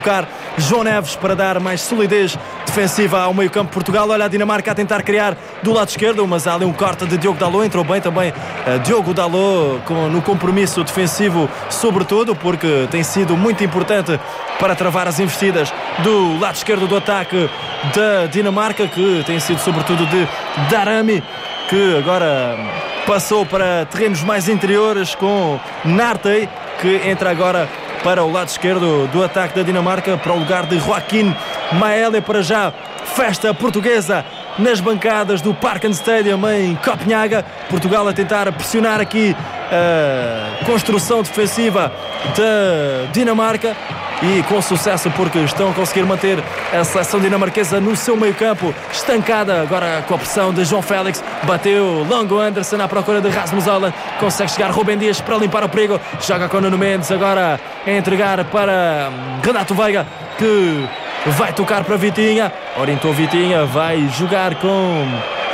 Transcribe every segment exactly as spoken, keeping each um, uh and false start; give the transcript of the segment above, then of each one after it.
João Neves para dar mais solidez defensiva ao meio campo de Portugal. Olha a Dinamarca a tentar criar do lado esquerdo, mas há ali um corte de Diogo Dalot. Entrou bem também uh, Diogo Dalot com, no compromisso defensivo, sobretudo porque tem sido muito importante para travar as investidas do lado esquerdo do ataque da Dinamarca, que tem sido sobretudo de Darami, que agora passou para terrenos mais interiores com Nartey, que entra agora para o lado esquerdo do ataque da Dinamarca, para o lugar de Joaquim Maele. Para já, festa portuguesa nas bancadas do Parken Stadium em Copenhaga. Portugal a tentar pressionar aqui a construção defensiva da Dinamarca, e com sucesso, porque estão a conseguir manter a seleção dinamarquesa no seu meio campo estancada, agora com a pressão de João Félix. Bateu Longo Anderson à procura de Rasmus Holland, consegue chegar Rubem Dias para limpar o perigo, joga com Nuno Mendes, agora a entregar para Renato Veiga, que vai tocar para Vitinha, orientou Vitinha, vai jogar com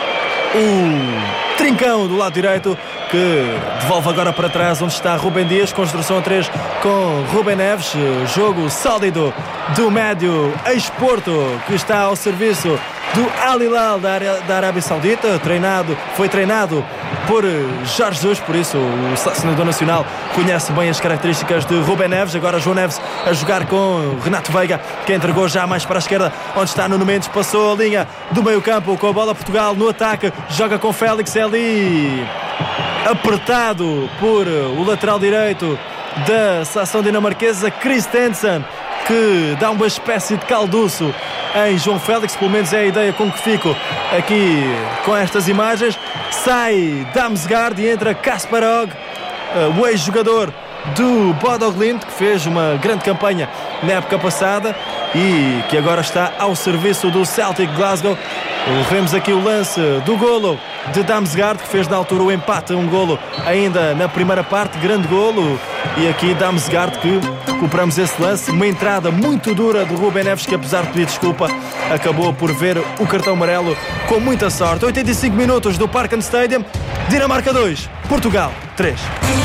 o Trincão do lado direito, que devolve agora para trás onde está Rubem Dias. Construção a três com Rubem Neves. Jogo sólido do médio ex-Porto, que está ao serviço do Al Hilal da, da Arábia Saudita. Treinado, foi treinado por Jorge Jesus, por isso o selecionador nacional conhece bem as características de Rubem Neves. Agora João Neves a jogar com Renato Veiga, que entregou já mais para a esquerda onde está Nuno Mendes. Passou a linha do meio campo com a bola. Portugal no ataque, joga com Félix. É ali apertado por o lateral direito da seleção dinamarquesa, Christensen, que dá uma espécie de calduço em João Félix, pelo menos é a ideia com que fico aqui com estas imagens. Sai Damsgaard e entra Kasparov, o ex-jogador do Bodo Glimt, que fez uma grande campanha na época passada e que agora está ao serviço do Celtic Glasgow. Vemos aqui o lance do golo de Damsgaard, que fez na altura o empate, um golo ainda na primeira parte, grande golo. E aqui Damsgaard, que recuperamos esse lance, uma entrada muito dura de Rubem Neves, que apesar de pedir desculpa, acabou por ver o cartão amarelo com muita sorte. oitenta e cinco minutos do Parken Stadium, Dinamarca dois, Portugal três.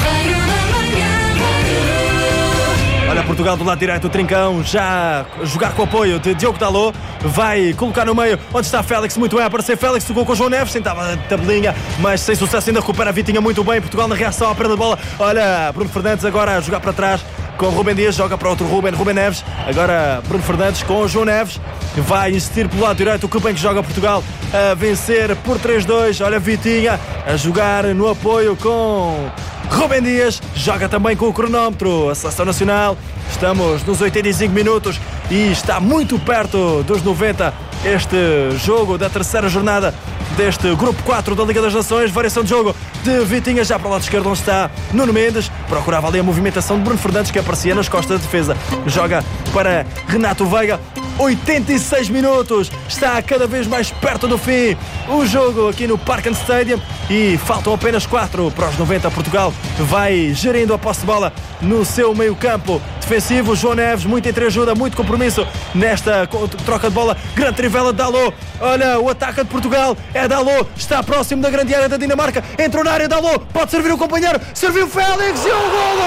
Olha Portugal do lado direito, o Trincão já a jogar com o apoio de Diogo Dalot, vai colocar no meio onde está Félix, muito bem a aparecer Félix, tocou com o João Neves, tentava a tabelinha, mas sem sucesso, ainda recupera a Vitinha muito bem. Portugal na reação à perda de bola, olha Bruno Fernandes agora a jogar para trás com Rubem Dias, joga para outro Rubem, Rubem Neves, agora Bruno Fernandes com o João Neves, vai insistir pelo lado direito, o que bem que joga Portugal a vencer por três dois, olha Vitinha a jogar no apoio com Rubem Dias, joga também com o cronómetro a seleção nacional. Estamos nos oitenta e cinco minutos e está muito perto dos noventa este jogo da terceira jornada deste grupo quatro da Liga das Nações. Variação de jogo de Vitinha já para o lado esquerdo onde está Nuno Mendes, procurava ali a movimentação de Bruno Fernandes, que aparecia nas costas da defesa, joga para Renato Veiga. oitenta e seis minutos, está cada vez mais perto do fim o jogo aqui no Parken Stadium e faltam apenas quatro para os noventa. Portugal vai gerindo a posse de bola no seu meio campo defensivo. João Neves, muito entreajuda, muito compromisso nesta troca de bola. Grande trivela de Dalot, olha o ataque de Portugal, é Dalot, está próximo da grande área da Dinamarca, entrou na área Dalot, pode servir o companheiro, serviu Félix e o golo!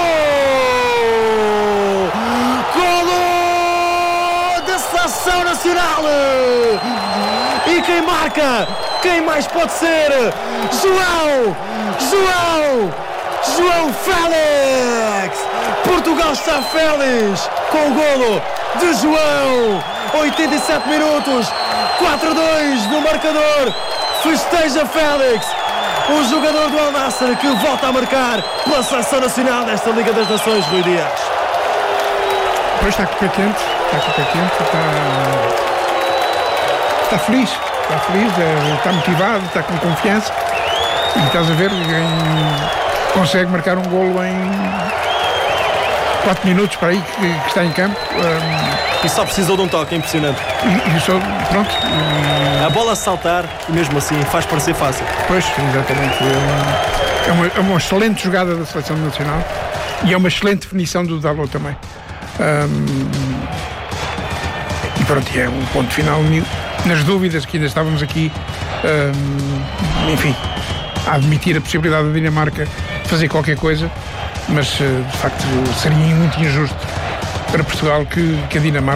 Golo! Seleção Nacional! E quem marca? Quem mais pode ser? João! João! João Félix! Portugal está feliz com o golo de João! oitenta e sete minutos, quatro a dois no marcador. Festeja Félix, o jogador do Al Nassr, que volta a marcar pela Seleção Nacional desta Liga das Nações, Rui Dias. Pois está com o pé quente, está com o pé quente, está, está feliz, está feliz, está motivado, está com confiança e estás a ver, em, consegue marcar um golo em quatro minutos para aí que, que está em campo. Um, e só precisou de um toque, é impressionante. E, e só, pronto. Um, a bola a saltar e mesmo assim faz parecer fácil. Pois, exatamente. É uma, é uma excelente jogada da Seleção Nacional e é uma excelente definição do Dalot também. Um, e pronto, é um ponto final nas dúvidas que ainda estávamos aqui, um, enfim, a admitir a possibilidade da Dinamarca fazer qualquer coisa, mas de facto seria muito injusto para Portugal que, que a Dinamarca.